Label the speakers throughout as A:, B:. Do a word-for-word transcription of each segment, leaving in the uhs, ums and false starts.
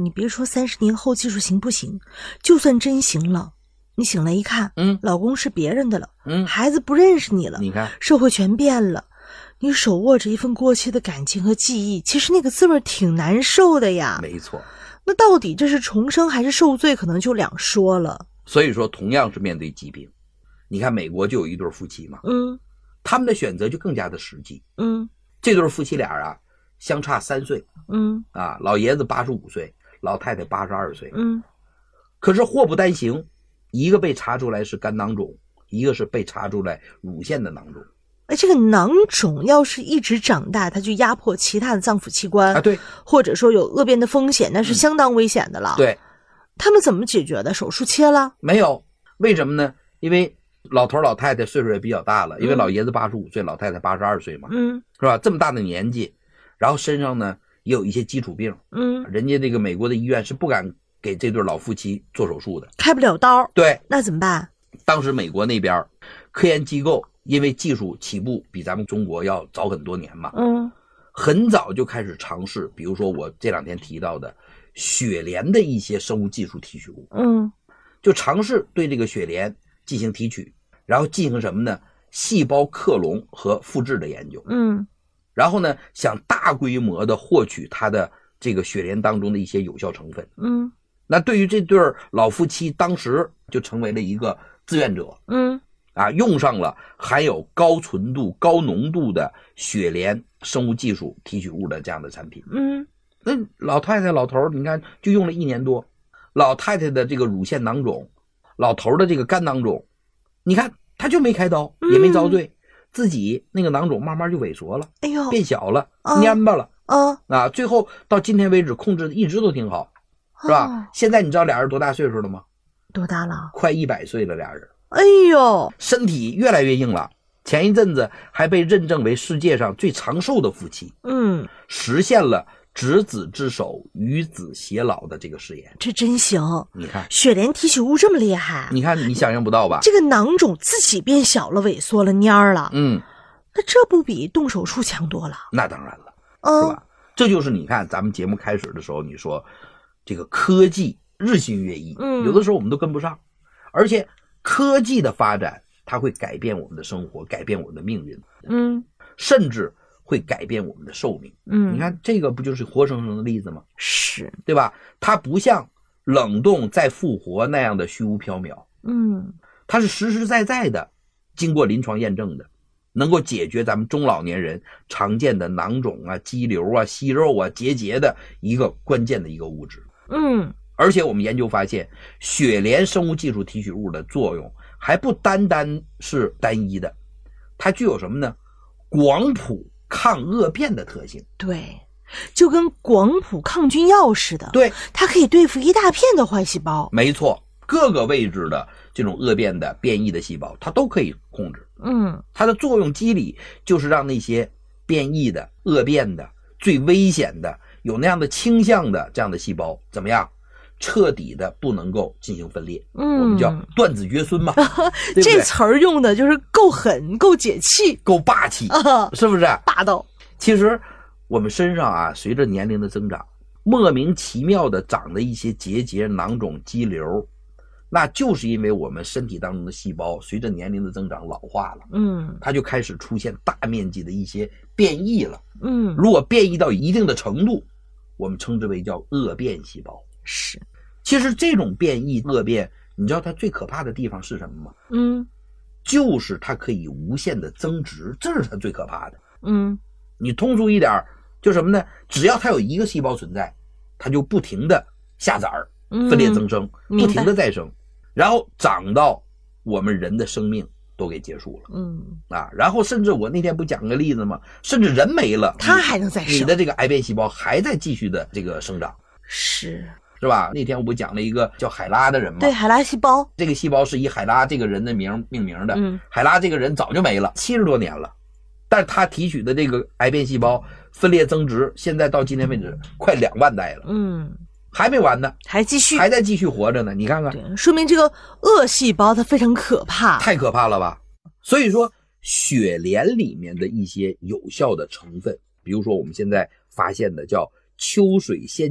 A: 你别说三十年后技术行不行，就算真行了，你醒来一看，
B: 嗯，
A: 老公是别人的了，
B: 嗯，
A: 孩子不认识你了，
B: 你看
A: 社会全变了，你手握着一份过期的感情和记忆，其实那个滋味挺难受的呀。
B: 没错。
A: 那到底这是重生还是受罪，可能就两说了。
B: 所以说同样是面对疾病，你看美国就有一对夫妻嘛，
A: 嗯，
B: 他们的选择就更加的实际。
A: 嗯，
B: 这对夫妻俩啊相差三岁，
A: 嗯，
B: 啊，老爷子八十五岁，老太太八十二岁，
A: 嗯，
B: 可是祸不单行，一个被查出来是肝囊肿，一个是被查出来乳腺的囊肿。
A: 哎，这个囊肿要是一直长大，它就压迫其他的脏腑器官
B: 啊，对，
A: 或者说有恶变的风险，那是相当危险的了。
B: 嗯、对，
A: 他们怎么解决的？手术切了？
B: 没有，为什么呢？因为老头老太太岁数也比较大了，因为老爷子八十五岁，老太太八十二岁嘛，
A: 嗯，
B: 是吧？这么大的年纪，然后身上呢也有一些基础病，
A: 嗯，
B: 人家这个美国的医院是不敢给这对老夫妻做手术的，
A: 开不了刀。
B: 对，
A: 那怎么办？
B: 当时美国那边科研机构因为技术起步比咱们中国要早很多年嘛，
A: 嗯，
B: 很早就开始尝试，比如说我这两天提到的血莲的一些生物技术提取物，
A: 嗯，
B: 就尝试对这个血莲进行提取，然后进行什么呢？细胞克隆和复制的研究，
A: 嗯，
B: 然后呢，想大规模的获取它的这个血莲当中的一些有效成分，
A: 嗯，
B: 那对于这对老夫妻，当时就成为了一个志愿者，
A: 嗯，
B: 啊，用上了含有高纯度、高浓度的血莲生物技术提取物的这样的产品。
A: 嗯，
B: 那老太太、老头，你看就用了一年多，老太太的这个乳腺囊肿，老头的这个肝囊肿，你看他就没开刀，也没遭罪，嗯、自己那个囊肿慢慢就萎缩了，
A: 哎呦，
B: 变小了，
A: 啊、
B: 蔫巴了，
A: 啊
B: 啊，最后到今天为止控制的一直都挺好，是吧？哦、现在你知道俩人多大岁数了吗？
A: 多大了？
B: 快一百岁了，俩人。
A: 哎呦，
B: 身体越来越硬了。前一阵子还被认证为世界上最长寿的夫妻，
A: 嗯，
B: 实现了执子之手，与子偕老的这个誓言。
A: 这真行！
B: 你看，
A: 血莲提取物这么厉害，
B: 你看你想象不到吧？
A: 这个囊肿自己变小了、萎缩了、蔫儿了，
B: 嗯，
A: 那这不比动手术强多了？
B: 那当然了，
A: 嗯、
B: 是吧？这就是你看咱们节目开始的时候你说这个科技日新月异，
A: 嗯，
B: 有的时候我们都跟不上，而且科技的发展它会改变我们的生活，改变我们的命运，
A: 嗯，
B: 甚至会改变我们的寿命。
A: 嗯，
B: 你看这个不就是活生生的例子吗？
A: 是，
B: 对吧？它不像冷冻再复活那样的虚无缥缈，
A: 嗯，
B: 它是实实在在的经过临床验证的，能够解决咱们中老年人常见的囊肿啊、肌瘤啊、息肉啊、结节的一个关键的一个物质。
A: 嗯，
B: 而且我们研究发现，血莲生物技术提取物的作用还不单单是单一的，它具有什么呢？广谱抗恶变的特性。
A: 对，就跟广谱抗菌药似的。
B: 对，
A: 它可以对付一大片的坏细胞。
B: 没错，各个位置的这种恶变的变异的细胞，它都可以控制。
A: 嗯，
B: 它的作用机理就是让那些变异的、恶变的、最危险的、有那样的倾向的这样的细胞怎么样？彻底的不能够进行分裂，嗯，我们叫断子绝孙嘛，对对
A: 这词儿用的就是够狠、够解气、
B: 够霸气，啊、是不是？
A: 霸道。
B: 其实我们身上啊，随着年龄的增长，莫名其妙的长的一些结节、囊肿、肌瘤，那就是因为我们身体当中的细胞随着年龄的增长老化了，
A: 嗯，
B: 它就开始出现大面积的一些变异了，
A: 嗯，
B: 如果变异到一定的程度，我们称之为叫恶变细胞。
A: 是，
B: 其实这种变异恶变，你知道它最可怕的地方是什么吗？
A: 嗯，
B: 就是它可以无限的增殖，这是它最可怕的。
A: 嗯，
B: 你通俗一点，就什么呢？只要它有一个细胞存在，它就不停的下崽儿，分裂增生，
A: 嗯、
B: 不停的再生，然后长到我们人的生命都给结束了。
A: 嗯，
B: 啊，然后甚至我那天不讲个例子吗？甚至人没了，
A: 它还能再生，
B: 你的这个癌变细胞还在继续的这个生长。
A: 是。
B: 是吧？那天我不讲了一个叫海拉的人吗？
A: 对，海拉细胞。
B: 这个细胞是以海拉这个人的名命名的。
A: 嗯，
B: 海拉这个人早就没了，七十多年了，但是他提取的这个癌变细胞分裂增殖，现在到今天为止快两万代了。
A: 嗯，
B: 还没完呢，
A: 还继续，
B: 还在继续活着呢。你看看，
A: 对，说明这个恶细胞它非常可怕，
B: 太可怕了吧？所以说，血莲里面的一些有效的成分，比如说我们现在发现的叫秋水仙碱。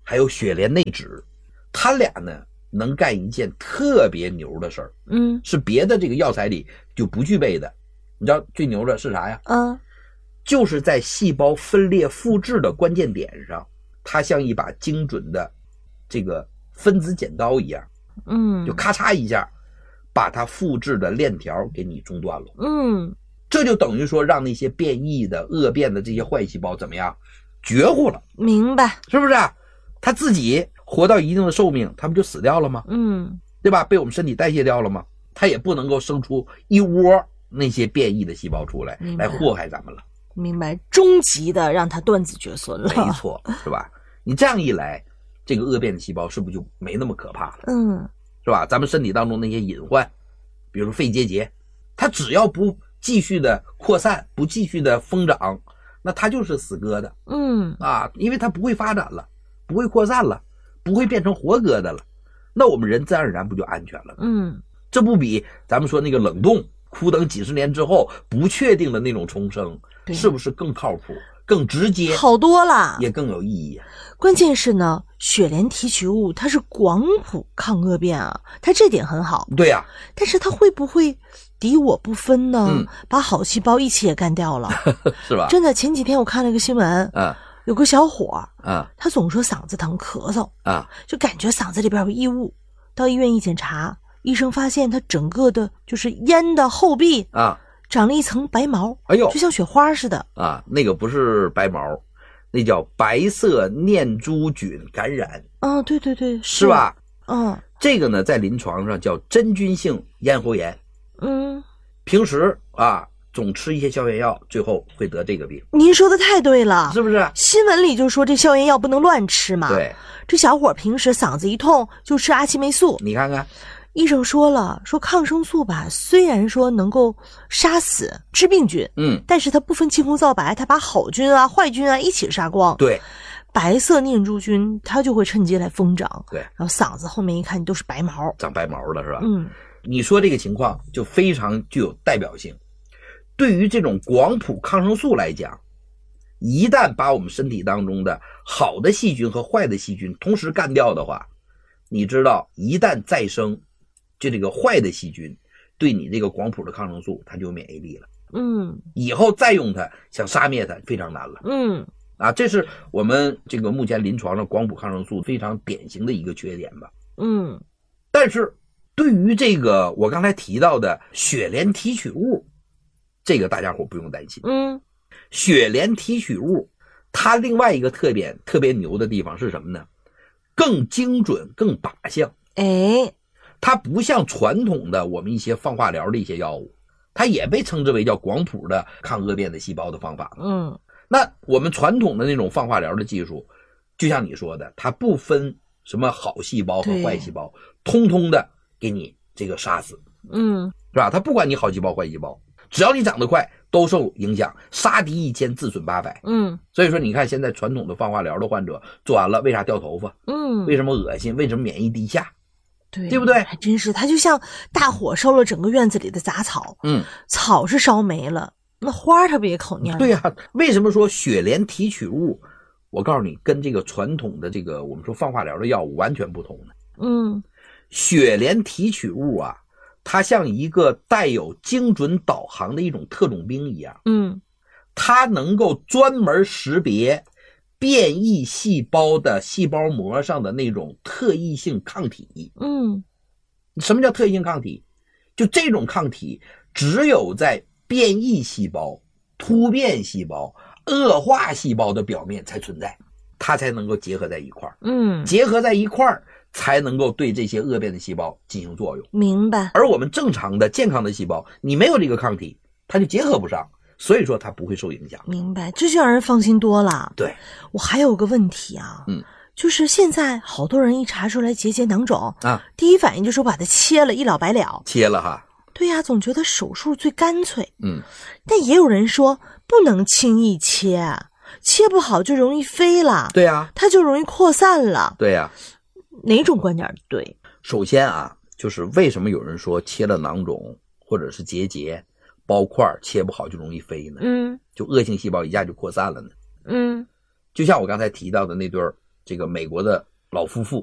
B: 还有血莲内酯，它俩呢能干一件特别牛的事儿，
A: 嗯，
B: 是别的这个药材里就不具备的。你知道最牛的是啥呀？
A: 啊，
B: 就是在细胞分裂复制的关键点上，它像一把精准的这个分子剪刀一样，
A: 嗯，
B: 就咔嚓一下把它复制的链条给你中断了。
A: 嗯，
B: 这就等于说让那些变异的恶变的这些坏细胞怎么样绝户了，
A: 明白，
B: 是不是？它自己活到一定的寿命，它不就死掉了吗？
A: 嗯，
B: 对吧？被我们身体代谢掉了吗？它也不能够生出一窝那些变异的细胞出来来祸害咱们了。
A: 明白，终极的让它断子绝孙了。
B: 没错，是吧？你这样一来，这个恶变的细胞是不是就没那么可怕了？
A: 嗯，
B: 是吧？咱们身体当中那些隐患，比如说肺结节，它只要不继续的扩散，不继续的疯长，那它就是死疙瘩。
A: 嗯，
B: 啊，因为它不会发展了，不会扩散了，不会变成活疙瘩了，那我们人自然而然不就安全了？
A: 嗯，
B: 这不比咱们说那个冷冻，苦等几十年之后不确定的那种重生，是不是更靠谱、更直接，
A: 好多了，
B: 也更有意义啊？
A: 关键是呢，血莲提取物它是广谱抗恶变啊，它这点很好。
B: 对呀、啊，
A: 但是它会不会敌我不分呢？
B: 嗯、
A: 把好细胞一起也干掉了，
B: 是吧？
A: 真的，前几天我看了一个新闻，
B: 啊，
A: 有个小伙
B: 啊，
A: 他总说嗓子疼、咳嗽
B: 啊，
A: 就感觉嗓子里边有异物，到医院一检查，医生发现他整个的就是咽的后壁
B: 啊
A: 长了一层白毛，
B: 哎呦，
A: 就像雪花似的
B: 啊，那个不是白毛。那叫白色念珠菌感染，
A: 哦，对对对，是,
B: 是吧？
A: 嗯，
B: 这个呢，在临床上叫真菌性咽喉炎。
A: 嗯，
B: 平时啊，总吃一些消炎药，最后会得这个病。
A: 您说的太对了，
B: 是不是？
A: 新闻里就说这消炎药不能乱吃嘛。
B: 对，
A: 这小伙平时嗓子一痛就吃阿奇霉素，
B: 你看看。
A: 医生说了，说抗生素吧，虽然说能够杀死致病菌，
B: 嗯，
A: 但是它不分青红皂白，它把好菌啊、坏菌啊一起杀光。
B: 对，
A: 白色念珠菌它就会趁机来疯长。
B: 对，
A: 然后嗓子后面一看，你都是白毛，
B: 长白毛了是吧？
A: 嗯，
B: 你说这个情况就非常具有代表性。对于这种广谱抗生素来讲，一旦把我们身体当中的好的细菌和坏的细菌同时干掉的话，你知道，一旦再生。就这个坏的细菌对你这个广谱的抗生素它就有免疫力了，
A: 嗯，
B: 以后再用它想杀灭它非常难了，
A: 嗯，
B: 啊，这是我们这个目前临床上广谱抗生素非常典型的一个缺点吧，
A: 嗯，
B: 但是对于这个我刚才提到的血莲提取物，这个大家伙不用担心，
A: 嗯，
B: 血莲提取物它另外一个特点特别牛的地方是什么呢？更精准更靶向，
A: 哎。
B: 它不像传统的我们一些放化疗的一些药物，它也被称之为叫广谱的抗恶变的细胞的方法。
A: 嗯，
B: 那我们传统的那种放化疗的技术，就像你说的，它不分什么好细胞和坏细胞，通通的给你这个杀死。
A: 嗯，
B: 是吧？它不管你好细胞坏细胞，只要你长得快，都受影响，杀敌一千，自损八百。
A: 嗯，
B: 所以说你看现在传统的放化疗的患者做完了，为啥掉头发？
A: 嗯，
B: 为什么恶心？为什么免疫低下？
A: 对，
B: 对不对？
A: 还真是，它就像大火烧了整个院子里的杂草，
B: 嗯，
A: 草是烧没了，那花它不也口蔫？
B: 对呀、啊，为什么说血莲提取物？我告诉你，跟这个传统的这个我们说放化疗的药物完全不同的。
A: 嗯，
B: 血莲提取物啊，它像一个带有精准导航的一种特种兵一样，
A: 嗯，
B: 它能够专门识别变异细胞的细胞膜上的那种特异性抗体。
A: 嗯，
B: 什么叫特异性抗体？就这种抗体只有在变异细胞、突变细胞、恶化细胞的表面才存在，它才能够结合在一块儿。
A: 嗯，
B: 结合在一块儿才能够对这些恶变的细胞进行作用。
A: 明白。
B: 而我们正常的健康的细胞，你没有这个抗体，它就结合不上。所以说它不会受影响。
A: 明白，这就让人放心多了。
B: 对，
A: 我还有个问题啊，
B: 嗯，
A: 就是现在好多人一查出来结节囊肿
B: 啊，
A: 第一反应就是把它切了，一了百了。
B: 切了哈。
A: 对呀、啊，总觉得手术最干脆。
B: 嗯，
A: 但也有人说不能轻易切，切不好就容易飞了。
B: 对呀、啊，
A: 它就容易扩散了。
B: 对呀、
A: 啊，哪种观点对？
B: 首先啊，就是为什么有人说切了囊肿或者是结节？包块切不好就容易飞呢，
A: 嗯，
B: 就恶性细胞一下就扩散了呢，
A: 嗯，
B: 就像我刚才提到的那对这个美国的老夫妇